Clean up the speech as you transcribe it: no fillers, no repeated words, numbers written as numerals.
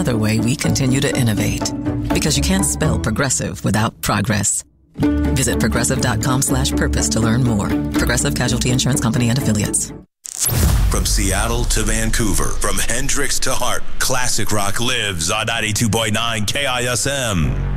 another way we continue to innovate. Because you can't spell progressive without progress. Visit progressive.com/purpose to learn more. Progressive Casualty Insurance Company and Affiliates. From Seattle to Vancouver, from Hendricks to Hart, classic rock lives on 92.9 KISM.